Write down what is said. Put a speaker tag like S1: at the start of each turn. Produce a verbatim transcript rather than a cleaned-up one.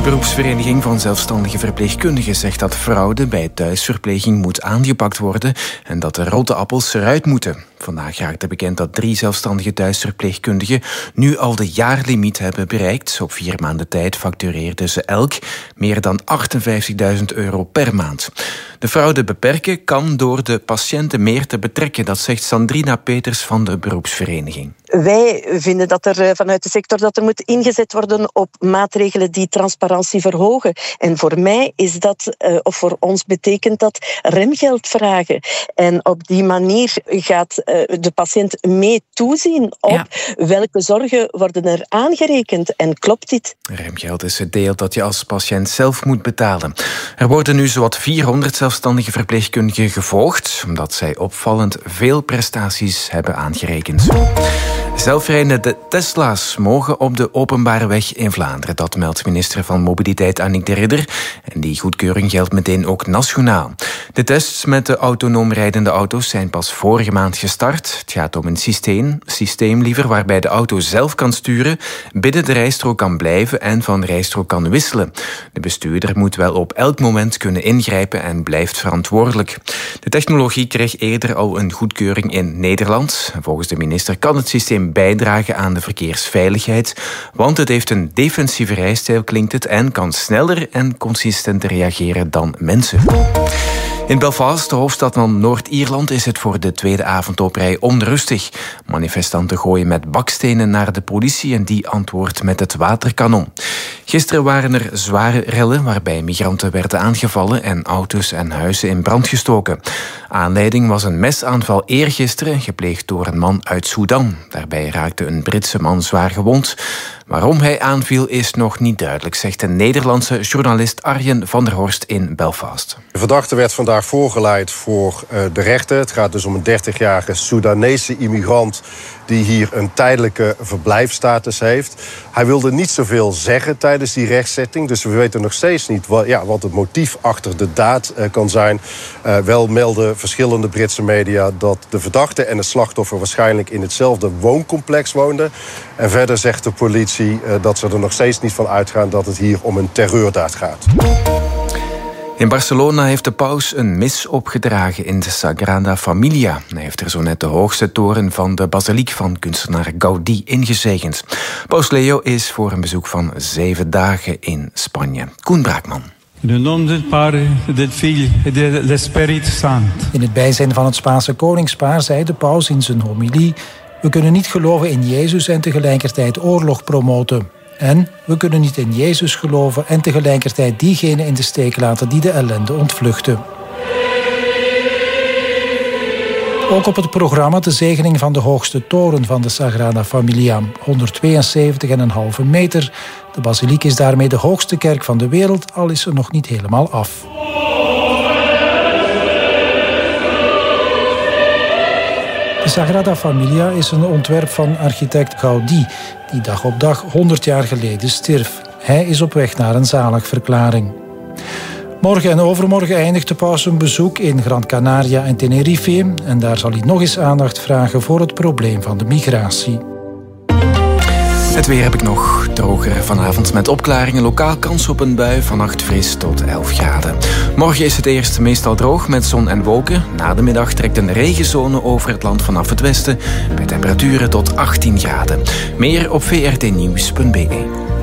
S1: beroepsvereniging van zelfstandige verpleegkundigen zegt dat fraude bij thuisverpleging moet aangepakt worden en dat de rotte appels eruit moeten. Vandaag raakte bekend dat drie zelfstandige thuisverpleegkundigen nu al de jaarlimiet hebben bereikt. Op vier maanden tijd factureerden ze elk meer dan achtenvijftigduizend euro per maand. De fraude beperken kan door de patiënten meer te betrekken, dat zegt Sandrina Peters van de beroepsvereniging.
S2: Wij vinden dat er vanuit de sector dat er moet ingezet worden op maatregelen die transparantie verhogen. En voor mij is dat, of voor ons betekent dat, remgeld vragen. En op die manier gaat de patiënt mee toezien op ja. welke zorgen worden er aangerekend. En klopt dit?
S1: Remgeld is het deel dat je als patiënt zelf moet betalen. Er worden nu zowat vierhonderd zelfstandige verpleegkundigen gevolgd, omdat zij opvallend veel prestaties hebben aangerekend. Zelfrijdende Tesla's mogen op de openbare weg in Vlaanderen. Dat meldt minister van Mobiliteit Annick de Ridder. En die goedkeuring geldt meteen ook nationaal. De tests met de autonoom rijdende auto's zijn pas vorige maand gestart. Het gaat om een systeem, systeem liever, waarbij de auto zelf kan sturen, binnen de rijstrook kan blijven en van rijstrook kan wisselen. De bestuurder moet wel op elk moment kunnen ingrijpen en blijft verantwoordelijk. De technologie kreeg eerder al een goedkeuring in Nederland. Volgens de minister kan het systeem bijdragen aan de verkeersveiligheid, want het heeft een defensieve rijstijl, klinkt het, en kan sneller en consistenter reageren dan mensen. In Belfast, de hoofdstad van Noord-Ierland, is het voor de tweede avond op rij onrustig. Manifestanten gooien met bakstenen naar de politie en die antwoordt met het waterkanon. Gisteren waren er zware rellen waarbij migranten werden aangevallen en auto's en huizen in brand gestoken. Aanleiding was een mesaanval eergisteren, gepleegd door een man uit Sudan. Daarbij raakte een Britse man zwaar gewond. Waarom hij aanviel is nog niet duidelijk, zegt de Nederlandse journalist Arjen van der Horst in Belfast.
S3: De verdachte werd vandaag voorgeleid voor uh, de rechter. Het gaat dus om een dertigjarige Soedanese immigrant die hier een tijdelijke verblijfsstatus heeft. Hij wilde niet zoveel zeggen tijdens die rechtszitting, dus we weten nog steeds niet wat, ja, wat het motief achter de daad uh, kan zijn. Uh, wel melden verschillende Britse media dat de verdachte en het slachtoffer waarschijnlijk in hetzelfde wooncomplex woonden. En verder zegt de politie uh, dat ze er nog steeds niet van uitgaan dat het hier om een terreurdaad gaat.
S1: In Barcelona heeft de paus een mis opgedragen in de Sagrada Familia. Hij heeft er zo net de hoogste toren van de basiliek van kunstenaar Gaudí ingezegend. Paus Leo is voor een bezoek van zeven dagen in Spanje. Koen Braakman.
S4: In het bijzijn van het Spaanse koningspaar zei de paus in zijn homilie: we kunnen niet geloven in Jezus en tegelijkertijd oorlog promoten. En we kunnen niet in Jezus geloven en tegelijkertijd diegenen in de steek laten die de ellende ontvluchten. Ook op het programma de zegening van de hoogste toren van de Sagrada Familia, honderdtweeënzeventig komma vijf meter. De basiliek is daarmee de hoogste kerk van de wereld, al is ze nog niet helemaal af. De Sagrada Familia is een ontwerp van architect Gaudí, die dag op dag honderd jaar geleden stierf. Hij is op weg naar een zaligverklaring. Morgen en overmorgen eindigt de paus een bezoek in Gran Canaria en Tenerife. En daar zal hij nog eens aandacht vragen voor het probleem van de migratie.
S1: Het weer heb ik nog. Droger vanavond met opklaringen. Lokaal kans op een bui. Vannacht fris tot elf graden. Morgen is het eerst meestal droog met zon en wolken. Na de middag trekt een regenzone over het land vanaf het westen. Bij temperaturen tot achttien graden. Meer op v r t nieuws punt b e.